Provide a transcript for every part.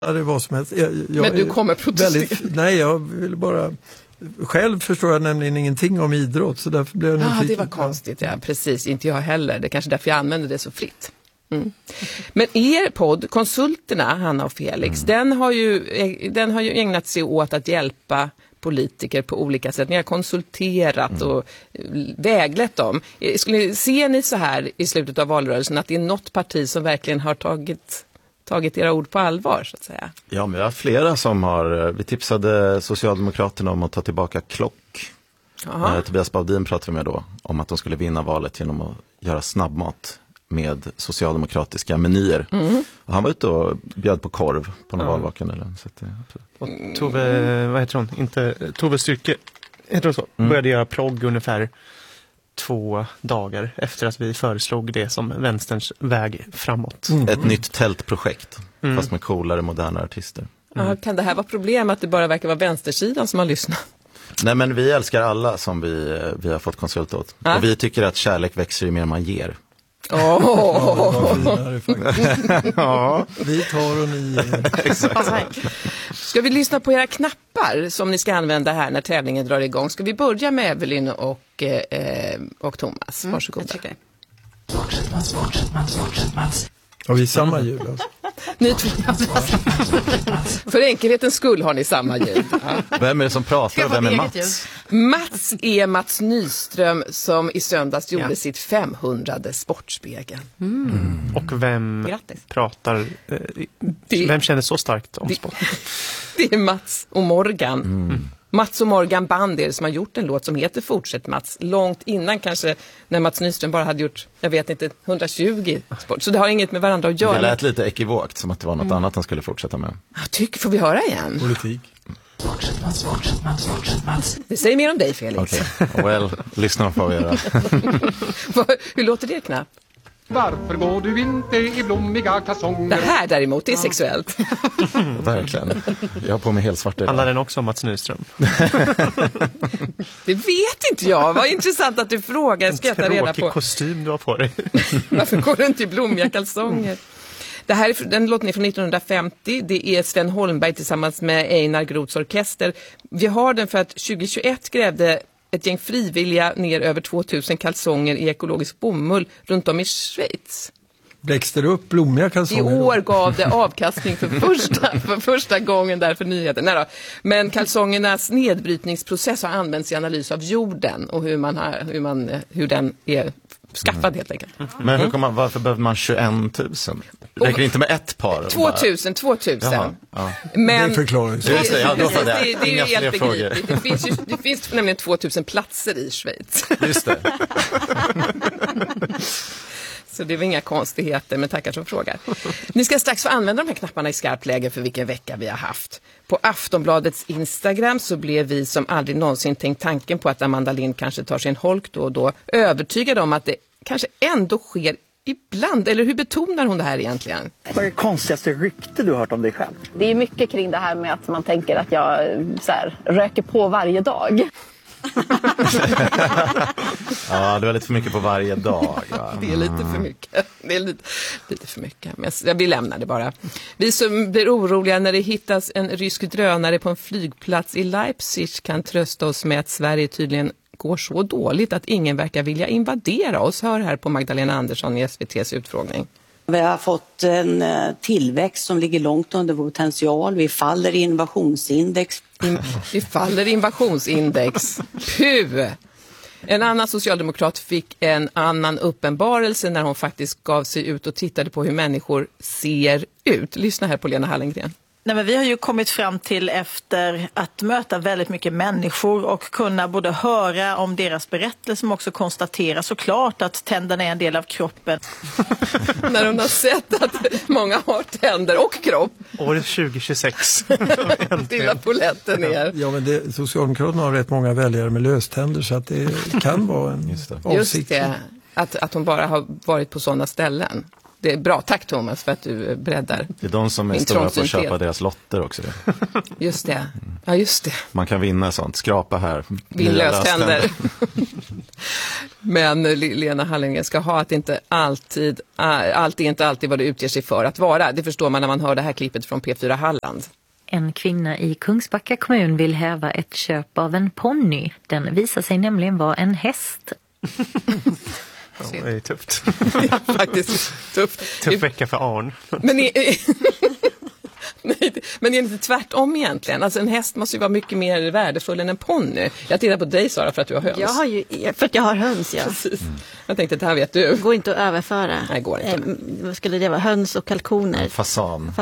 Ja, det var som helst. Men du kommer protestera? Nej, jag vill bara... Själv förstår jag nämligen ingenting om idrott, så därför blev jag nyfiken. Det var konstigt, ja. Precis. Inte jag heller. Det är kanske därför jag använder det så fritt. Mm. Men er podd, Konsulterna, Hanna och Felix, den har ju ägnat sig åt att hjälpa politiker på olika sätt. Ni har konsulterat och väglett dem. Ser ni så här i slutet av valrörelsen att det är något parti som verkligen har tagit era ord på allvar, så att säga? Ja, men vi har flera som har... Vi tipsade Socialdemokraterna om att ta tillbaka Klock. Tobias Baudin pratade med då om att de skulle vinna valet genom att göra snabbmat med socialdemokratiska menyer. Och han var ute och bjöd på korv på någon valvakan. Eller, så att, och Tove, vad heter hon? Inte Tove Styrke, heter hon så? Började göra progg ungefär 2 dagar efter att vi föreslog det som vänsterns väg framåt. Ett nytt tältprojekt, fast med coolare, moderna artister. Kan det här vara problem att det bara verkar vara vänstersidan som har lyssnat? Nej, men vi älskar alla som vi har fått konsult åt. Och vi tycker att kärlek växer ju mer man ger. Vi tar och ni... Exakt. Ska vi lyssna på era knappar som ni ska använda här när tävlingen drar igång? Ska vi börja med Evelyn och Thomas? Varsågoda. Fortsätt Mats. Har vi samma ljud alltså? Ni två. För enkelhetens skull har ni samma ljud. Ja. Vem är det som pratar och vem är Mats? Mats är Mats Nyström som i söndags gjorde sitt 500:e Sportspegeln. Och vem pratar... vem känner så starkt om sport? Det är Mats och Morgan. Mats och Morgan Bandir som har gjort en låt som heter Fortsätt Mats, långt innan kanske när Mats Nyström bara hade gjort, jag vet inte, 120 sport. Så det har inget med varandra att göra. Det lät lite ekivokt, som att det var något annat han skulle fortsätta med. Får vi höra igen? Politik. Fortsätt Mats. Det säger mer om dig, Felix. Okej, lyssna får vi göra. Hur låter det knapp? Varför går du inte i blommiga kalsonger? Det här däremot, det är sexuellt. Verkligen. Jag har på mig helt svart. Handlar den också om Mats Nyström? Det vet inte jag. Vad intressant att du frågar. Ska jag ta reda på. En tråkig kostym du har på dig. Varför går du inte i blommiga kalsonger? Det här den låten är från 1950. Det är Sven Holmberg tillsammans med Einar Groths orkester. Vi har den för att 2021 grävde ett gäng frivilliga ner över 2000 kalsonger i ekologisk bomull runt om i Schweiz. Växte det upp blommiga kalsonger? I år gav det avkastning för första gången där för nyheten. Nej då. Men kalsongernas nedbrytningsprocess har använts i analys av jorden och hur den är skaffad helt enkelt. Men varför behöver man 21 000? Räcker det inte med ett par? 2000. Jaha, ja. Men det förklarar ju. Det är ju helt begripligt. Det finns nämligen 2000 platser i Schweiz. Just det. Så det var inga konstigheter, men tackar som frågar. Ni ska strax få använda de här knapparna i skarpt läge för vilken vecka vi har haft. På Aftonbladets Instagram så blev vi som aldrig någonsin tänkt tanken på att Amanda Lind kanske tar sig en holk då och då övertygade om att det kanske ändå sker ibland. Eller hur betonar hon det här egentligen? Vad är det konstigaste rykte du har hört om dig själv? Det är mycket kring det här med att man tänker att jag röker på varje dag. Ja, det var lite för mycket på varje dag. Ja. Det är lite för mycket. Det är lite för mycket. Men vi lämnar det bara. Vi som blir oroliga när det hittas en rysk drönare på en flygplats i Leipzig kan trösta oss med att Sverige tydligen går så dåligt att ingen verkar vilja invadera oss. Hör här på Magdalena Andersson i SVT:s utfrågning. Vi har fått en tillväxt som ligger långt under vår potential. Vi faller i innovationsindex. Vi faller i innovationsindex. Puh! En annan socialdemokrat fick en annan uppenbarelse när hon faktiskt gav sig ut och tittade på hur människor ser ut. Lyssna här på Lena Hallengren. Nej, men vi har ju kommit fram till efter att möta väldigt mycket människor och kunna både höra om deras berättelse men också konstatera såklart att tänderna är en del av kroppen. När hon har sett att många har tänder och kropp. År 2026. Stilla poletten ner. Ja, men Socialdemokraterna har rätt många väljare med löständer så att det kan vara en avsikt. Just det, att hon bara har varit på sådana ställen. Det är bra, tack Thomas för att du breddar. Det är de som är stora på att köpa deras lotter också. Just det, ja just det. Man kan vinna sånt, skrapa här. Vinn löständer. Men Lena Hallengren ska ha att allt är inte alltid vad det utger sig för att vara. Det förstår man när man hör det här klippet från P4 Halland. En kvinna i Kungsbacka kommun vill häva ett köp av en ponny. Den visar sig nämligen vara en häst. Det är tufft. Faktiskt tufft. Tuff vecka för Arn. Men det är inte tvärtom egentligen. Alltså en häst måste ju vara mycket mer värdefull än en ponny. Jag tittar på dig Sara för att du har höns. För att jag har höns, ja. Precis. Jag tänkte att det här vet du. Går inte att överföra. Nej, går inte. Vad skulle det vara? Höns och kalkoner. Fasaner.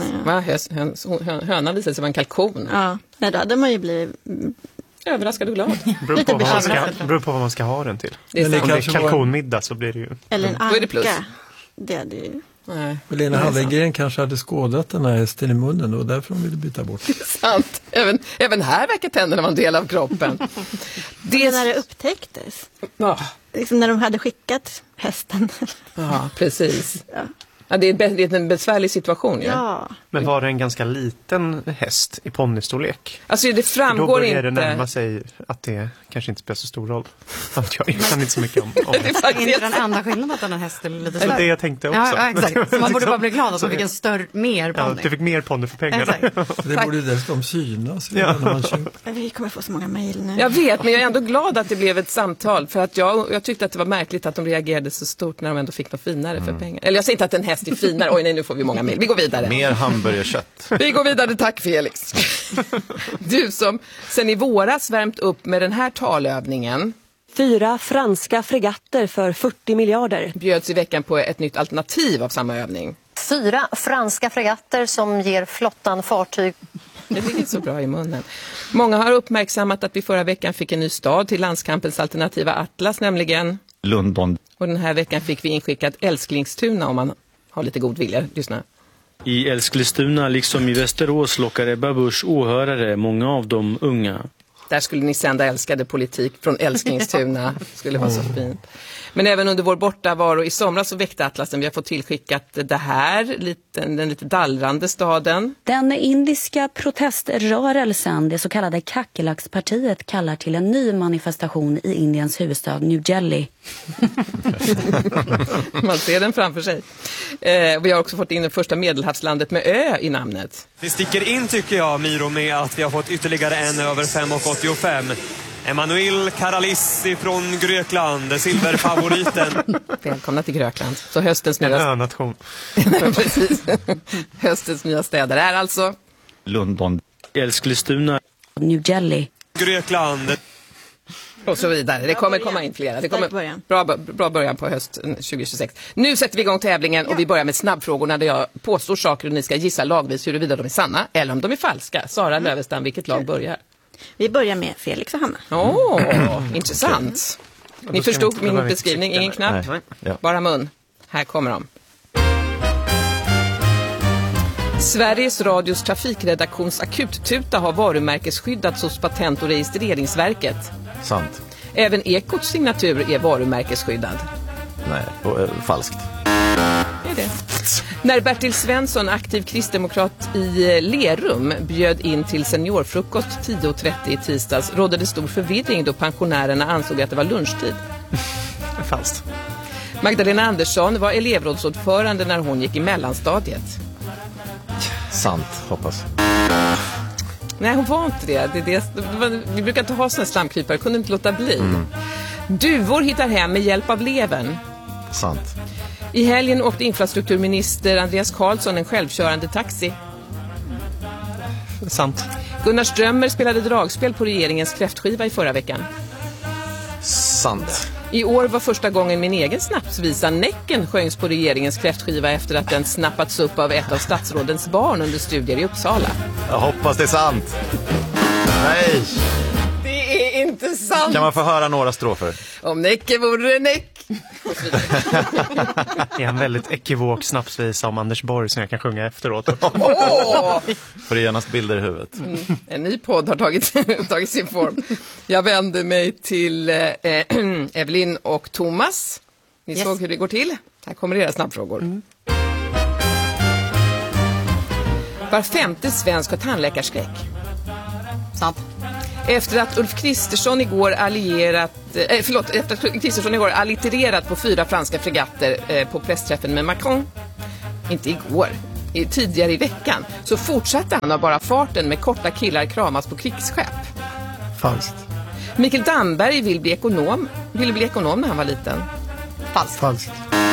Ja. Hönan visade sig vara en kalkon. Ja, nej, då hade man ju blivit... överraskad och glad. Beror på vad man ska ha den till. Om det är kalkonmiddag så blir det ju... Eller en anka. Då är det plus. Det är det ju. Nej. Lena Hallengren kanske hade skådat den här hästen i munnen och därför hon ville byta bort. Det är sant. Även här verkar tänderna vara en del av kroppen. Det när det upptäcktes. Ja. Liksom när de hade skickat hästen. Ja, precis. Ja, det är en besvärlig situation. Ja. Men var det en ganska liten häst i ponnystorlek? Alltså det framgår då börjar inte. Det närma sig att det kanske inte spelar så stor roll. Jag kan inte så mycket om det. Är inte den enda skillnaden att den häst är lite större? Det jag tänkte också. Ja, exakt. Så man borde bara bli glad att de fick en mer ponny. Ja, du fick mer ponny för pengarna. Det borde dessutom synas när man köper. Vi kommer få så många mejl nu. Jag vet, men jag är ändå glad att det blev ett samtal. För att jag tyckte att det var märkligt att de reagerade så stort när de ändå fick något finare för pengar. Eller jag säger inte att en häst är finare. Oj nej, nu får vi många mejl. Vi går vidare. Mer hamburgerkött. Vi går vidare, tack Felix. Du som sen i våras värmt upp med den här talövningen. 4 franska fregatter för 40 miljarder. Bjöds i veckan på ett nytt alternativ av samma övning. 4 franska fregatter som ger flottan fartyg. Det ligger så bra i munnen. Många har uppmärksammat att vi förra veckan fick en ny stad till landskampens alternativa atlas, nämligen London. Och den här veckan fick vi inskickat Älsklingstuna om man har lite god vilja. Lyssna. I Älsklingstuna liksom i Västerås lockar Ebba Busch åhörare, många av dem unga. Där skulle ni sända älskade politik från Älsklingstuna. Skulle vara så fint. Men även under vår bortavaro i somras så väckte Atlasen. Vi har fått tillskickat det här, den lite dallrande staden. Den indiska proteströrelsen, det så kallade Kackelackspartiet, kallar till en ny manifestation i Indiens huvudstad New Delhi. Man ser den framför sig. Vi har också fått in det första medelhavslandet med ö i namnet. Det sticker in tycker jag, Miro, med att vi har fått ytterligare en över 5,85. Emanuel Karalis från Grekland, silverfavoriten. Välkomna till Grekland. Så höstens nya... En önation. Precis. Höstens nya städer är alltså... London. Älsklingstuna. New Delhi. Grekland. Och så vidare. Det kommer komma in flera. Det kommer bra början på höst 2026. Nu sätter vi igång tävlingen och vi börjar med snabbfrågorna där jag påstår saker och ni ska gissa lagvis huruvida de är sanna eller om de är falska. Sara Lövestam, vilket lag börjar? Vi börjar med Felix och Hanna. Intressant. Ni förstod min beskrivning, ingen knapp, bara mun. Här kommer de. Sveriges Radios trafikredaktions akuttuta har varumärkesskyddats hos Patent- och registreringsverket. Sant. Även Ekots signatur är varumärkesskyddad. Nej, falskt. Är det? När Bertil Svensson, aktiv kristdemokrat i Lerum, bjöd in till seniorfrukost 10.30 i tisdags rådde det stor förvirring då pensionärerna ansåg att det var lunchtid. Falskt. Magdalena Andersson var elevrådsordförande när hon gick i mellanstadiet. Sant, hoppas. Nej, hon var inte det. Vi brukar inte ha såna slamkrypare, kunde inte låta bli. Duvor hittar hem med hjälp av levern. Sant. I helgen åkte infrastrukturminister Andreas Karlsson en självkörande taxi. Sant. Gunnar Strömmer spelade dragspel på regeringens kräftskiva i förra veckan. Sant. I år var första gången min egen snapsvisa Näcken sjöngs på regeringens kräftskiva efter att den snappats upp av ett av statsrådens barn under studier i Uppsala. Jag hoppas det är sant. Nej! Det är inte sant! Kan man få höra några strofer? Om Näcke vore Näck. Det är en väldigt ekivok snapsvisa om Anders Borg som jag kan sjunga efteråt. Får genast bilder i huvudet. En ny podd har tagit sin form. Jag vänder mig till Evelyn och Thomas. Ni såg hur det går till. Här kommer era snabbfrågor. Var 5:e svensk har tandläkarskräck. Sant. Efter att Ulf Kristersson igår allitererat på 4 franska fregatter på pressträffen med Macron, inte igår, tidigare i veckan, så fortsatte han av bara farten med korta killar kramas på krigsskepp. Falskt. Mikael Damberg ville bli ekonom när han var liten. Falskt.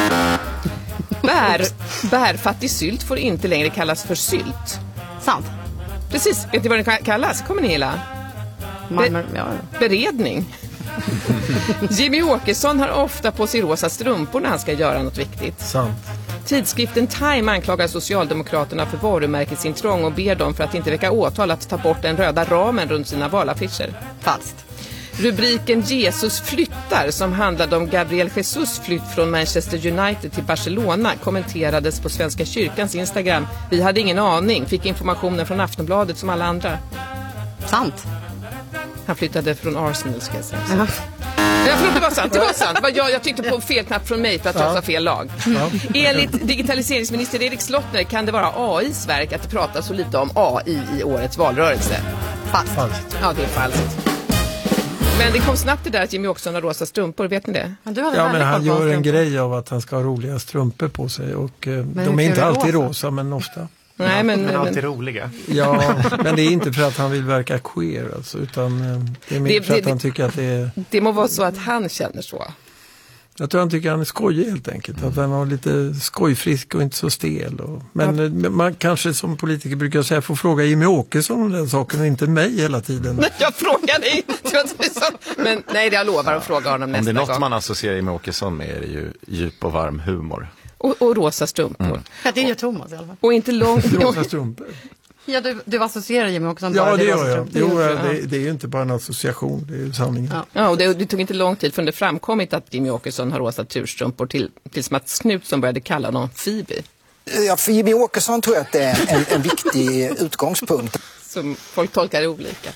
Bärfattig sylt får inte längre kallas för sylt. Sant. Precis, vet ni vad den kallas? Kommer ni gilla? Beredning. Jimmy Åkesson har ofta på sig rosa strumpor när han ska göra något viktigt. Sant. Tidskriften Time anklagar Socialdemokraterna för varumärkesintrång och ber dem för att inte väcka åtal att ta bort den röda ramen runt sina valaffischer. Falskt. Rubriken Jesus flyttar, som handlade om Gabriel Jesus flytt från Manchester United till Barcelona, kommenterades på Svenska kyrkans Instagram. Vi hade ingen aning, fick informationen från Aftonbladet som alla andra. Sant. Han flyttade från Arsenal, ska jag säga. Förlåt, det var sant. Jag tyckte på fel knapp från mig för att jag sa fel lag. Enligt digitaliseringsminister Erik Slottner kan det vara AIs verk att prata så lite om AI i årets valrörelse. Falskt. Ja, det är falskt. Men det kom snabbt det där att Jimmy Åkesson har rosa strumpor, vet ni det? Men han gör en grej av att han ska ha roliga strumpor på sig. Och de är inte alltid rosa, men ofta. Nej, men alltid roliga. Ja, men det är inte för att han vill verka queer, alltså, utan det är mer för att han tycker att det är... Det må vara så att han känner så. Jag tror han tycker han är skojig helt enkelt. Att han har lite skojfrisk och inte så stel. Men man kanske som politiker brukar säga får fråga Jimmy Åkesson om den saken och inte mig hela tiden. Nej, jag frågar dig. Men nej, jag lovar att fråga honom nästa gång. Om det är något man associerar Jimmy Åkesson med är det ju djup och varm humor. Och rosa strumpor. Mm. Ja, det är ju Thomas i alla fall. Och inte långt... rosa strumpor. Ja, du associerar Jimmy Åkesson. Ja, det gör jag. Det är ju inte bara en association, det är ju sanningen. Ja, och det tog inte lång tid förrän det framkommit att Jimmy Åkesson har rosa turstrumpor tills Mats Knutsson började kalla honom Phoebe. Ja, för Jimmy Åkesson tror jag att det är en viktig utgångspunkt. Som folk tolkar olika.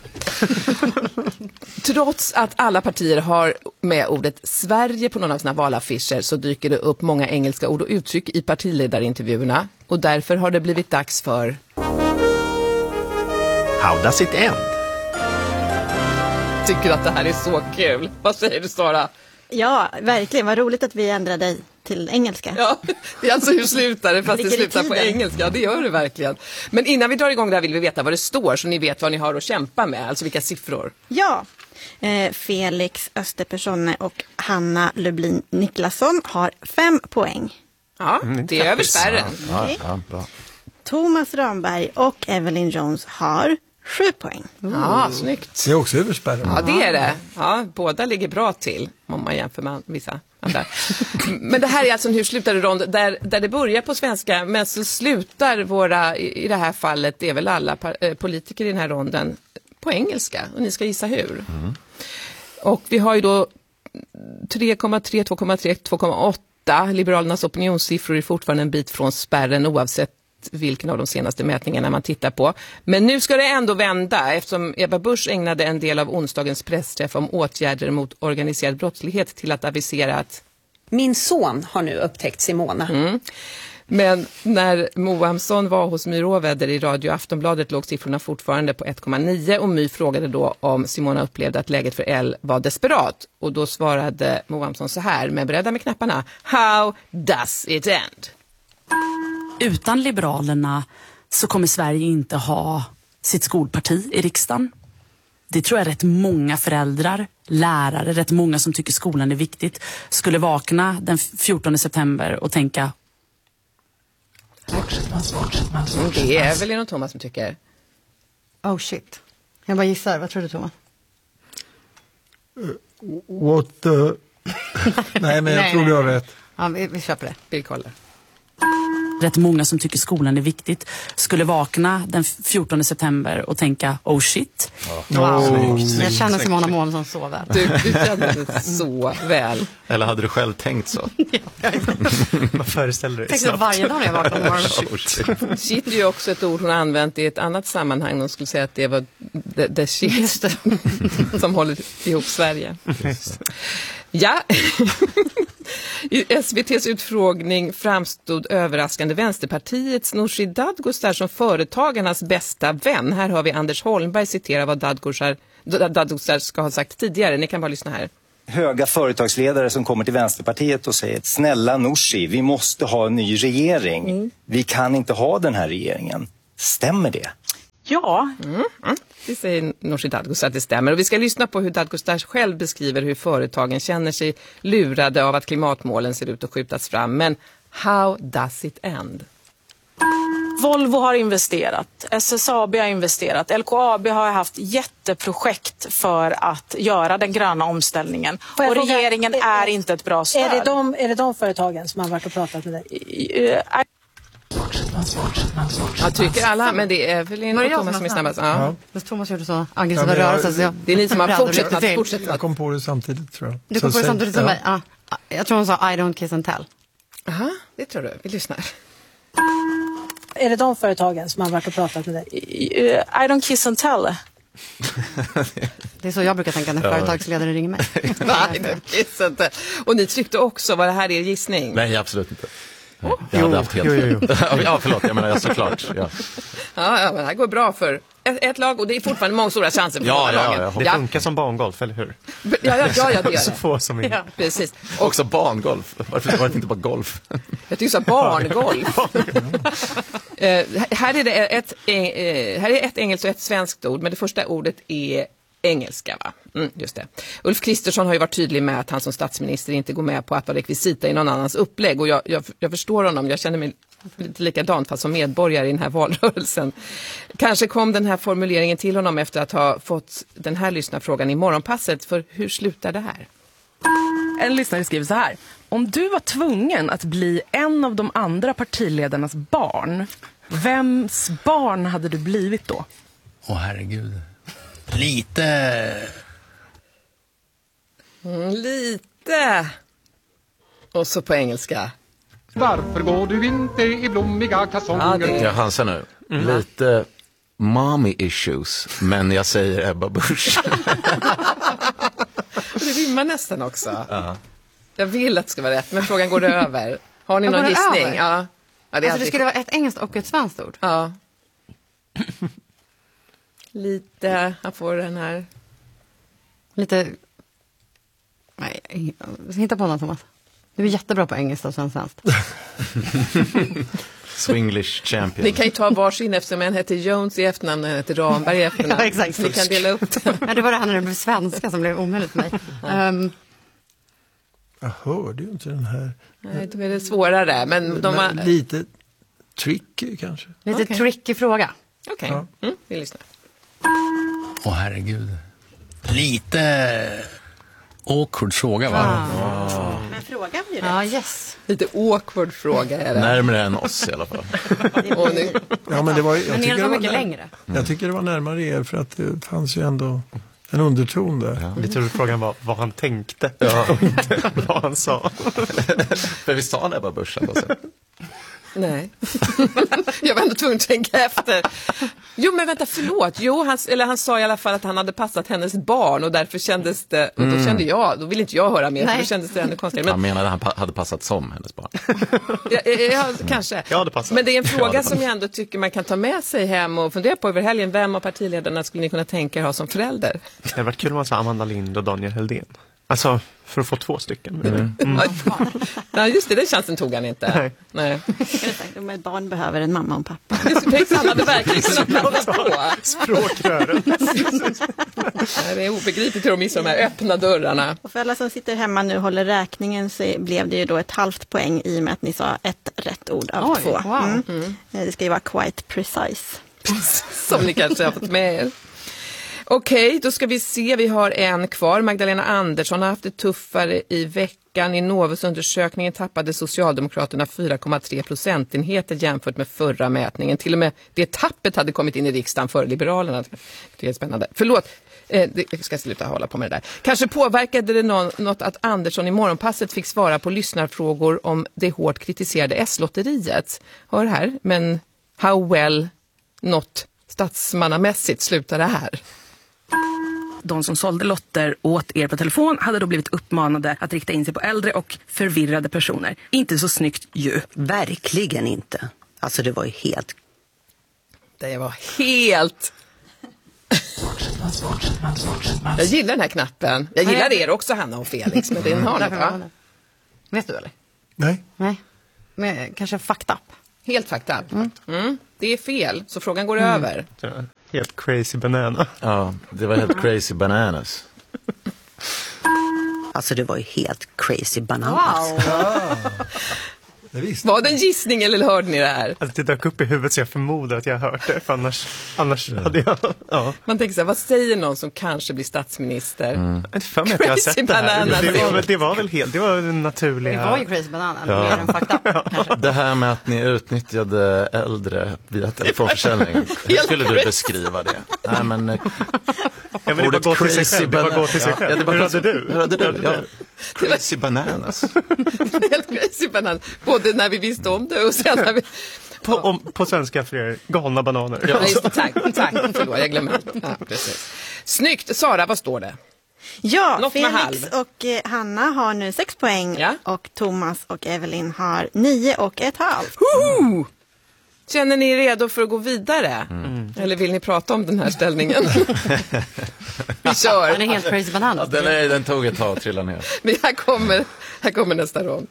Trots att alla partier har med ordet Sverige på någon av sina valaffischer så dyker det upp många engelska ord och uttryck i partiledarintervjuerna. Och därför har det blivit dags för... How does it end? Tycker att det här är så kul. Vad säger du, Sara? Ja, verkligen. Vad roligt att vi ändrar dig till engelska. Ja, det är alltså hur slutar det fast det slutar på engelska. Det gör det verkligen. Men innan vi drar igång det här vill vi veta vad det står så ni vet vad ni har att kämpa med. Alltså vilka siffror. Ja, Felix Österpersonne och Hanna Lublin Niklasson har 5 poäng. Ja, det är över spärren. Ja, bra. Thomas Ramberg och Evelyn Jones har 7 poäng. Ja, snyggt. Det är också över spärren. Ja, det är det. Ja, båda ligger bra till om man jämför med vissa andra. Men det här är alltså en hur slutar det rond där det börjar på svenska men så slutar våra, i det här fallet, det är väl alla politiker i den här ronden på engelska och ni ska gissa hur. Och vi har ju då 3,3, 2,3, 2,8. Liberalernas opinionssiffror är fortfarande en bit från spärren oavsett vilken av de senaste mätningarna man tittar på. Men nu ska det ändå vända eftersom Ebba Busch ägnade en del av onsdagens pressträff om åtgärder mot organiserad brottslighet till att avisera att min son har nu upptäckts i Mona. Men när Moamsson var hos My Råväder i Radio Aftonbladet låg siffrorna fortfarande på 1,9 och My frågade då om Simona upplevde att läget för L var desperat. Och då svarade Moamsson så här med beredda med knapparna. How does it end? Utan Liberalerna så kommer Sverige inte ha sitt skolparti i riksdagen. Det tror jag rätt många föräldrar, lärare, rätt många som tycker skolan är viktigt skulle vakna den 14 september och tänka det är väl någon Thomas som tycker oh shit. Jag bara gissar, vad tror du Thomas? What the... Nej, men jag tror du har rätt. Ja, vi köper det. Vi kollar. Rätt många som tycker skolan är viktigt skulle vakna den 14 september och tänka oh shit. Wow. Jag känner Simona Månsson så väl. Du känner det så väl. Eller hade du själv tänkt så? Vad föreställer du dig? Tänk varje dag när jag vaknar på morgonen. Shit är ju också ett ord hon har använt i ett annat sammanhang. Hon skulle säga att det var the shit som håller ihop Sverige. Ja. I SVT:s utfrågning framstod överraskande Vänsterpartiets Nooshi Dadgostar som företagarnas bästa vän. Här har vi Anders Holmberg citera vad Dadgostar ska ha sagt tidigare. Ni kan bara lyssna här. Höga företagsledare som kommer till Vänsterpartiet och säger: snälla Nooshi, vi måste ha en ny regering. Vi kan inte ha den här regeringen. Stämmer det? Ja. Det säger Nooshi Dadgostar att det stämmer. Och vi ska lyssna på hur Dadgostar själv beskriver hur företagen känner sig lurade av att klimatmålen ser ut att skjutas fram. Men how does it end? Volvo har investerat, SSAB har investerat, LKAB har haft jätteprojekt för att göra den gröna omställningen. Och regeringen är inte ett bra stöd. Är det de företagen som har varit och pratat med dig? Jag tycker alla, men det är väl en Thomas som är snabbast. Ja. Thomas gjorde så aggressiva rörelser. Det är ni som har fortsatt. Jag kom på det samtidigt, tror jag. Du kom på det samtidigt som mig? Ja. Jag tror hon sa I don't kiss and tell. Aha, det tror du. Vi lyssnar. Är det de företagen som har varit och pratat med dig? I don't kiss and tell. Det är så jag brukar tänka när företagsledare ringer mig. Nej, det kiss and tell. Och ni tryckte också, var det här er gissning? Nej, absolut inte. Jag hade haft helt ja, förlåt, jag menar såklart. Ja, men det här går bra för ett lag och det är fortfarande många stora chanser för båda lagen. Det funkar som barngolf, eller hur? Ja, det gör det. Så få som är. Ja, precis. Också barngolf. Varför var det inte bara golf? Jag tycker så barngolf. Här är ett engelskt och ett svenskt ord, men det första ordet är engelska, va? Just det. Ulf Kristersson har ju varit tydlig med att han som statsminister inte går med på att vara rekvisita i någon annans upplägg, och jag förstår honom. Jag känner mig lite likadant fast som medborgare i den här valrörelsen. Kanske kom den här formuleringen till honom efter att ha fått den här lyssnarfrågan i morgonpasset, för hur slutar det här? En lyssnare skriver så här: om du var tvungen att bli en av de andra partiledarnas barn, vems barn hade du blivit då? Herregud. Lite. Och så på engelska. Varför går du inte i blommiga kalsonger? Jag chansar nu. Lite mommy issues, men jag säger Ebba Busch. Det rimmar nästan också. Jag vill att det ska vara rätt, men frågan går det över. Har ni någon gissning? Ja, det skulle vara ett engelskt och ett svenskt ord. Ja. Lite, jag får den här. Lite. Nej, hitta på något, Thomas. Du är jättebra på engelska och svenskt. Swinglish champion. Ni kan ju ta varsin, eftersom en heter Jones i efternamn och en heter Ramberg i efternamn. Ja, exakt. Ni kan dela upp det. Ja, det var det här när det blev svenska som blev omöjligt för mig. Jag hörde ju inte den här. Nej, då är det svårare. Men lite tricky kanske. Lite tricky fråga. Okej, vi lyssnar. Herregud. Lite awkward fråga, va? Men frågan blir det. Ja, yes. Lite awkward fråga är det. Närmare än oss i alla fall. Men det var, det var mycket längre. Jag tycker det var närmare er, för att det fanns ju ändå en underton där. Ja. Jag tror frågan var vad han tänkte och inte vad han sa. För vi sa Ebba Busch alltså. Nej. Jag var ändå tvungen att tänka efter. Jo, men vänta, förlåt. Jo, han sa i alla fall att han hade passat hennes barn, och därför kändes det, och då kände jag, då ville inte jag höra mer, för då kändes det ännu konstigare. Men, han menade att han hade passat som hennes barn. Ja, kanske. Men det är en fråga som jag ändå tycker man kan ta med sig hem och fundera på över helgen. Vem av partiledarna skulle ni kunna tänka er ha som förälder? Det hade varit kul om man sa Amanda Lind och Daniel Heldén. Alltså, för att få 2 stycken. Ja, just det, den chansen tog han inte. Nej. Ett barn behöver en mamma och en pappa. Han hade verkligen kunnat hålla på. Språkrören. Det är obegripligt hur de missar de här öppna dörrarna. Och för alla som sitter hemma nu och håller räkningen, så blev det ju då ett halvt poäng i och med att ni sa ett rätt ord av 2. Wow. Det ska ju vara quite precise. Som ni kanske har fått med er. Okej, då ska vi se. Vi har en kvar. Magdalena Andersson har haft det tuffare i veckan. I Novus undersökningen tappade Socialdemokraterna 4,3 procentenheter jämfört med förra mätningen. Till och med det tappet hade kommit in i riksdagen för Liberalerna. Det är spännande. Förlåt, jag ska sluta hålla på med det där. Kanske påverkade det något att Andersson i morgonpasset fick svara på lyssnarfrågor om det hårt kritiserade S-lotteriet. Hör här, men how well not statsmannamässigt slutar det här? de som sålde lotter åt er på telefon hade då blivit uppmanade att rikta in sig på äldre och förvirrade personer. Inte så snyggt ju. Verkligen inte. Alltså det var ju helt... Det var helt... Jag gillar den här knappen. Jag gillar er också, Hanna och Felix, men den har ni, va? Vet du eller? Nej. Men kanske fucked up. Helt fucked up. Det är fel, så frågan går över. Helt crazy banana. Ja, det var helt crazy bananas. Alltså det var ju helt crazy bananas. Wow. Var det en gissning eller hörde ni det här? Alltså det dök upp i huvudet så jag förmodar att jag har hört det. För annars hade jag... Ja. Man tänker så här, vad säger någon som kanske blir statsminister? För mig att jag har sett det här. Det var väl helt... Det var den naturliga... Det var ju crazy banana. Mer än fucked up. Det här med att ni utnyttjade äldre via telefonförsäljning. Hur skulle du beskriva det? Nej, men... Jag vill bara gå till sig själv. Hur hade du? Ja. Crazy bananas. Helt crazy bananas. Både när vi visste om det och sen när vi... På svenska för er, galna bananer. Ja, just det, tack. Förlåt, jag glömmer. Ja, precis. Snyggt. Sara, vad står det? Ja, Något Felix och Hanna har nu 6 poäng. Ja. Och Thomas och Evelyn har 9,5. Känner ni er redo för att gå vidare? Eller vill ni prata om den här ställningen? Vi kör. Den är helt crazy banana. Ja, den tog ett tag att trilla ner. Men här kommer nästa rond.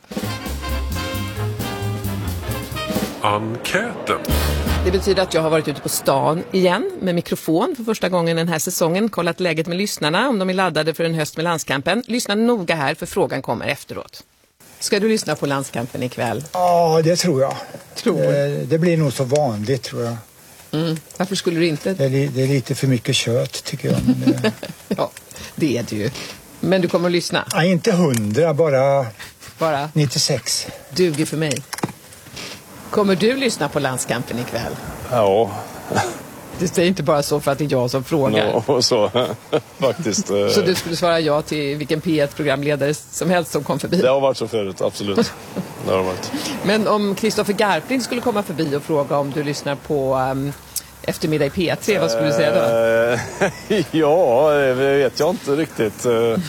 Enkäten. Det betyder att jag har varit ute på stan igen med mikrofon för första gången den här säsongen. Kollat läget med lyssnarna, om de är laddade för en höst med landskampen. Lyssna noga här, för frågan kommer efteråt. Ska du lyssna på landskampen ikväll? Ja, det tror jag. Det blir nog så vanligt, tror jag. Varför skulle du inte? Det är lite för mycket kött, tycker jag. Men, ja, det är det ju. Men du kommer att lyssna? Nej, inte 100, bara 96. Duger för mig. Kommer du lyssna på landskampen ikväll? Ja. Du säger inte bara så för att det är jag som frågar. Ja, så faktiskt. Så du skulle svara ja till vilken P1-programledare som helst som kom förbi? Det har varit så förut, absolut. Det har varit. Men om Kristoffer Garplind skulle komma förbi och fråga om du lyssnar på eftermiddag i P3, vad skulle du säga då? Ja, det vet jag inte riktigt.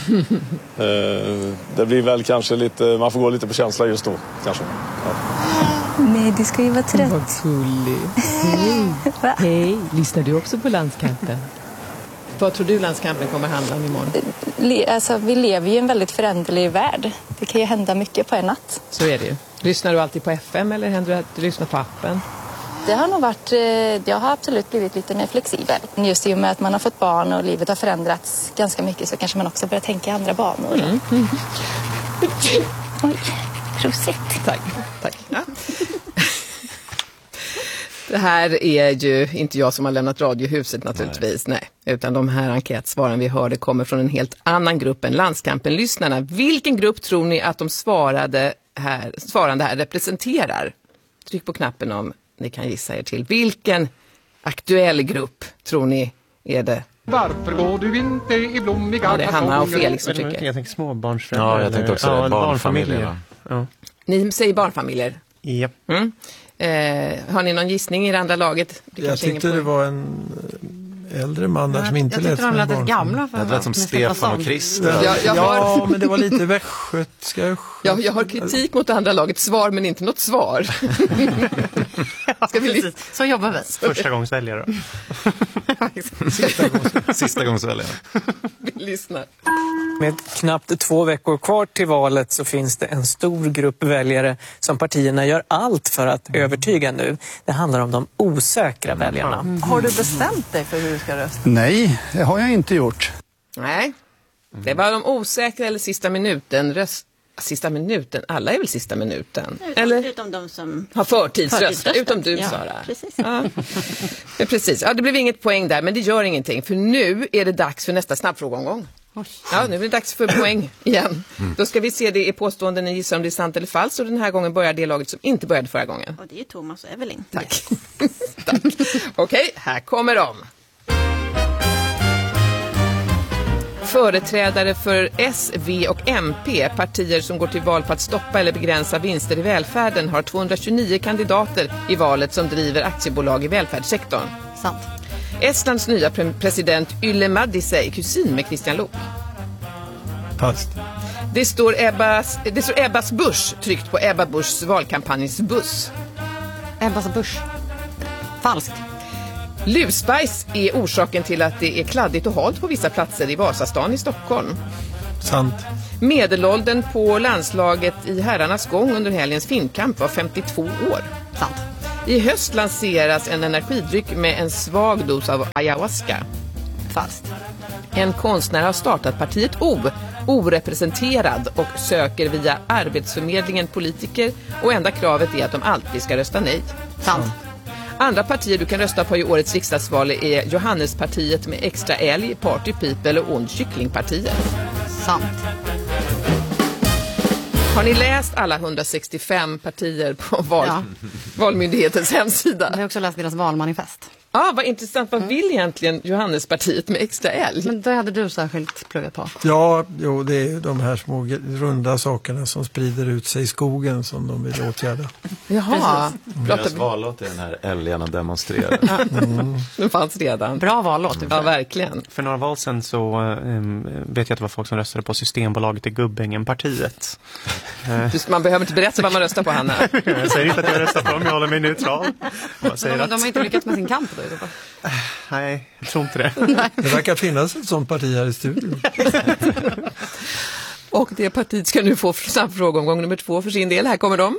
Det blir väl kanske lite, man får gå lite på känsla just då, kanske. Ja. Nej, det ska ju vara trött. Vad gullig. Hej. Hej, lyssnar du också på landskampen? Vad tror du landskampen kommer handla om imorgon? Alltså, vi lever ju i en väldigt föränderlig värld. Det kan ju hända mycket på en natt. Så är det ju. Lyssnar du alltid på FM eller händer det att du lyssnar på appen? Det har nog varit, jag har absolut blivit lite mer flexibel. Just i och med att man har fått barn och livet har förändrats ganska mycket, så kanske man också börjar tänka i andra banor. Oj, prosit. Tack. Ja. Det här är ju inte jag som har lämnat Radiohuset naturligtvis, nej. Utan de här enkätsvaren vi hörde kommer från en helt annan grupp än landskampen-lyssnarna. Vilken grupp tror ni att de svarande här representerar? Tryck på knappen om ni kan gissa er till. Vilken aktuell grupp tror ni är det? Varför går du inte i blommiga Ja, det är Hanna och Felix som tycker. Jag tänker småbarnsföräldrar. Ja, jag tänkte också det. Barnfamiljer. Ja. Ni säger barnfamiljer? Ja. Har ni någon gissning i det andra laget? Jag tyckte det var en äldre man där som inte lät som en barnfamilj. Det lät som Stefan och Christer. Ja, men det var lite västgötska. Jag har kritik mot det andra laget. Svar, men inte något svar. Ska vi så jobbar vi. Första gångs väljare. Sista gångs väljare. Vi lyssnar. Med knappt 2 veckor kvar till valet så finns det en stor grupp väljare som partierna gör allt för att övertyga nu. Det handlar om de osäkra väljarna. Har du bestämt dig för hur du ska rösta? Nej, det har jag inte gjort. Nej, det var de osäkra eller sista minuten. Sista minuten, alla är väl sista minuten? Utom de som har förtidsröstat. Utom du, Sara. Precis. Ja. Ja, precis. Ja, det blev inget poäng där, men det gör ingenting. För nu är det dags för nästa snabbfrågeomgång. Ja, nu är det dags för poäng igen. Då ska vi se, det är påståenden, ni gissar om det är sant eller falskt. Och den här gången börjar det laget som inte började förra gången. Och det är Thomas och Evelyn. Tack. Tack. Okej, här kommer de. Företrädare för S, V och MP, partier som går till val på att stoppa eller begränsa vinster i välfärden, har 229 kandidater i valet som driver aktiebolag i välfärdssektorn. Sant. Estlands nya president Yle Madise är kusin med Christian Lok. Fast. Det står Ebbas Busch tryckt på Ebba Buschs valkampanjens buss. Ebbas Busch. Falskt. Lusbajs är orsaken till att det är kladdigt och halt på vissa platser i Vasastan i Stockholm. Sant. Medelåldern på landslaget i herrarnas gång under helgens filmkamp var 52 år. Sant. I höst lanseras en energidryck med en svag dos av ayahuasca. Falskt. En konstnär har startat partiet orepresenterad och söker via Arbetsförmedlingen politiker och enda kravet är att de alltid ska rösta nej. Sant. Andra partier du kan rösta på i årets riksdagsval är Johannespartiet med extra älg, Party People och Ond kycklingpartiet. Sant. Har ni läst alla 165 partier på Valmyndighetens hemsida? Jag har också läst deras valmanifest. Vad intressant. Vad vill egentligen Johannespartiet med extra älg? Men det hade du särskilt pluggat på. Ja, det är de här små runda sakerna som sprider ut sig i skogen som de vill åtgärda. Jaha. Deras vallåt är den här älgarna demonstrerar. Den fanns redan. Bra vallåt. Ja, verkligen. För några val sedan så vet jag att det var folk som röstade på Systembolaget i Gubbängen-partiet. Man behöver inte berätta vad man röstar på, Hanna. Jag säger inte att jag röstar på dem, jag håller mig neutral. De har inte lyckats med sin kamp då. Nej, jag tror inte det. Det verkar finnas ett sånt parti här i studion. Och det partiet ska nu få snabbfrågeomgång nummer 2 för sin del. Här kommer de.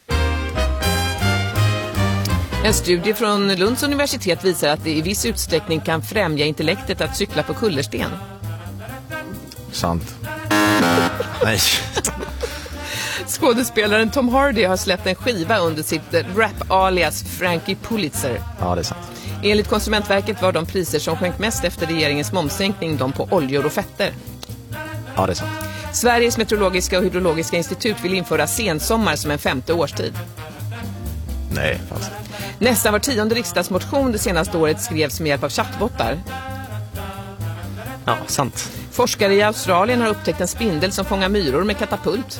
En studie från Lunds universitet visar att det i viss utsträckning kan främja intellektet att cykla på kullersten. Sant. Nej. Skådespelaren Tom Hardy har släppt en skiva under sitt rap-alias Frankie Pulitzer. Ja, det är sant. Enligt Konsumentverket var de priser som sjönk mest efter regeringens momssänkning de på oljor och fetter. Ja, det är sant. Sveriges meteorologiska och hydrologiska institut vill införa sensommar som en 5:e årstid. Nej, fast. Nästan var 10:e riksdagsmotion det senaste året skrevs med hjälp av chattbottar. Ja, sant. Forskare i Australien har upptäckt en spindel som fångar myror med katapult.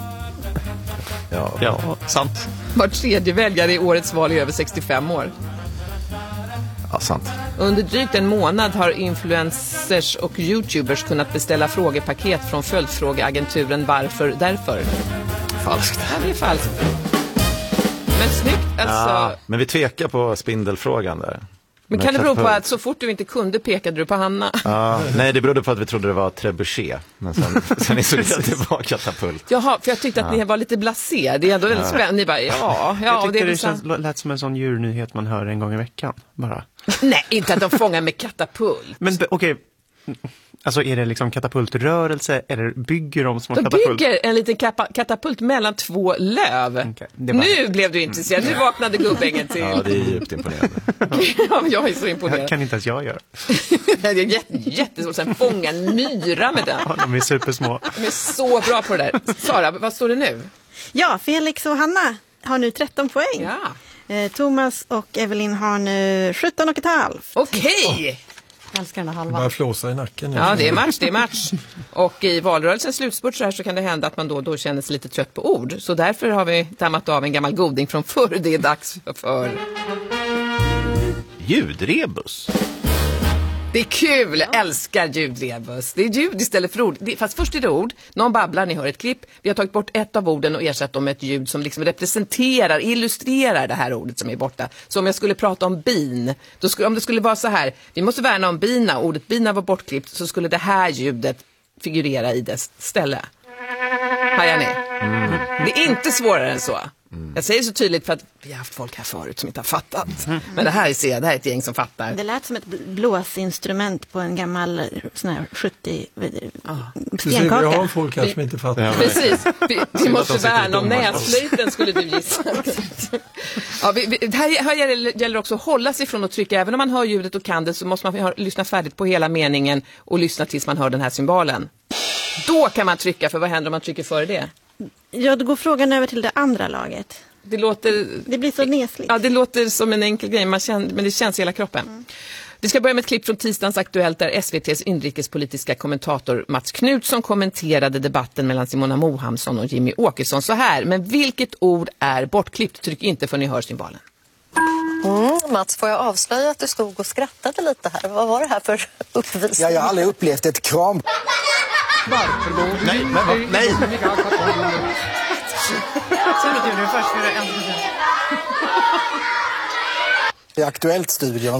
Ja, sant. Var tredje väljare i årets val är över 65 år. Ja, sant. Under drygt en månad har influencers och YouTubers kunnat beställa frågepaket från följdfrågeagenturen Varför Därför. Falskt. Ja, det är falskt. Men snyggt, alltså. Ja, men vi tvekar på spindelfrågan där. Men kan det bero på att så fort du inte kunde pekade du på Hanna? Ja, nej, det berodde på att vi trodde det var trebuchet. Men sen insåg jag att det var katapult. Jaha, för jag tyckte att ni var lite blasé. Det är ändå väldigt spännande. Ni bara, jag tyckte det lät som en sån djurnyhet man hör en gång i veckan. Bara. Nej, inte att de fångar med katapult. Men okej. Alltså är det liksom katapultrörelse eller bygger de som en katapult? De bygger en liten katapult mellan 2 löv. Okay, nu blev du intresserad. Nu vaknade Gubbängen till. Ja, det är djupt imponerande. Ja, jag är så imponerad. Kan inte ens jag göra. Det är jättesvårt. Sen fånga en myra med den. Ja, de är supersmå. De är så bra på det där. Sara, vad står det nu? Ja, Felix och Hanna har nu 13 poäng. Ja. Thomas och Evelyn har nu 17,5. Okej! Jag älskar den här halvan. Bara flåsa i nacken. Ja, det är match. Och i valrörelsens slutspurt så kan det hända att man då känner sig lite trött på ord. Så därför har vi dammat av en gammal goding från förr. Det är dags för ljudrebus. Det är kul, jag älskar ljudrebus. Det är ljud istället för ord. Fast först är det ord, någon babblar, ni hör ett klipp. Vi har tagit bort ett av orden och ersatt dem med ett ljud som liksom representerar, illustrerar det här ordet som är borta. Så om jag skulle prata om bin, om det skulle vara så här, vi måste värna om bina, ordet bina var bortklippt, så skulle det här ljudet figurera i dess ställe. Hajar ni? Det är inte svårare än så. Jag säger så tydligt för att vi har haft folk här förut som inte har fattat. Men det här är ett gäng som fattar. Det lät som ett blåsinstrument på en gammal sån här 70 stenkaka. Vi har folk här som inte fattar. Precis. Vi måste värna om näsflöjten, skulle du gissa. Ja, här gäller också att hålla sig från att trycka. Även om man hör ljudet och kan det så måste man lyssna färdigt på hela meningen och lyssna tills man hör den här symbolen. Då kan man trycka, för vad händer om man trycker före det? Ja, då går frågan över till det andra laget. Det blir så nesligt. Ja, det låter som en enkel grej, men det känns i hela kroppen. Vi ska börja med ett klipp från tisdagens Aktuellt där SVT:s inrikespolitiska kommentator Mats Knutsson kommenterade debatten mellan Simona Mohamsson och Jimmy Åkesson så här. Men vilket ord är bortklippt? Tryck inte för ni hör symbolen. Mats, får jag avslöja att du stod och skrattade lite här? Vad var det här för uppvisning? Ja, jag har aldrig upplevt ett kram. Varför går du Nej, men inte nej. i blommiga kartonger? Så du gjorde det först för en. I Aktuellt-studion.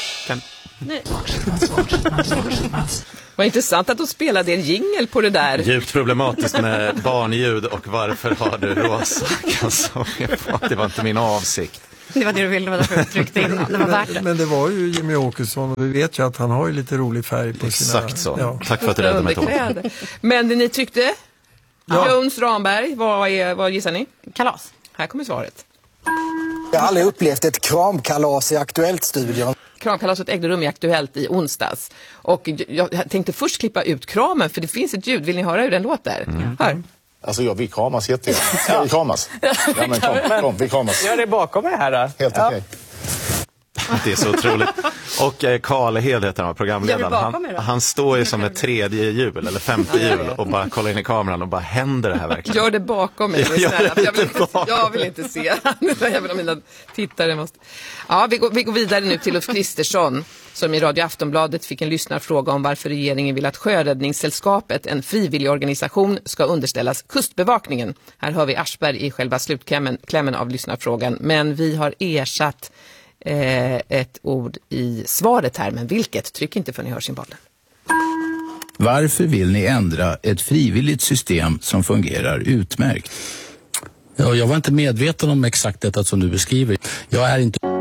Vad intressant att de spelade en jingle på det där. Djupt problematiskt med barnljud och varför har du rosa kalsonger på? Det var inte min avsikt. Det var det du ville, det var därför du tryckte in. Det var värt det. Men det var ju Jimmy Åkesson och vi vet ju att han har ju lite rolig färg på sina... Exakt så. Ja. Tack för att du räddade mig, Thomas. Men det ni tyckte? Ja. Jones Ramberg, vad gissar ni? Kalas. Här kommer svaret. Jag har aldrig upplevt ett kramkalas i Aktuellt-studion. Kramkalaset ägde rum i Aktuellt i onsdags. Och jag tänkte först klippa ut kramen, för det finns ett ljud. Vill ni höra hur den låter? Här. Alltså vi kramas jättegärna. Ska vi kramas? Ja men kom, vi kramas. Gör det bakom mig här då. Helt okej. Det är så otroligt. Och Karl Hed heter han, programledaren. Han står ju som ett tredje hjul eller femte hjul och bara kollar in i kameran och bara händer det här verkligen. Gör det bakom mig. Jag vill inte se. Även om mina tittare måste. Ja, vi går vidare nu till Ulf Kristersson som i Radio Aftonbladet fick en lyssnarfråga om varför regeringen vill att Sjöräddningssällskapet, en frivillig organisation, ska underställas Kustbevakningen. Här hör vi Aschberg i själva slutklämmen av lyssnarfrågan. Men vi har ersatt ett ord i svaret här, men vilket? Tryck inte för ni hör symbolen. Varför vill ni ändra ett frivilligt system som fungerar utmärkt? Ja, jag var inte medveten om exakt detta som du beskriver. Jag är inte...